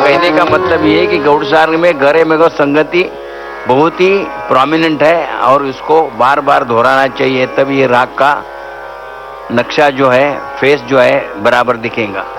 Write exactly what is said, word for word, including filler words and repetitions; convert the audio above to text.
कहने का मतलब ये है कि गौड़ सागर में गरे में को संगति बहुत ही प्रोमिनेंट है और इसको बार बार दोहराना चाहिए, तब ये राग का नक्शा जो है, फेस जो है, बराबर दिखेगा।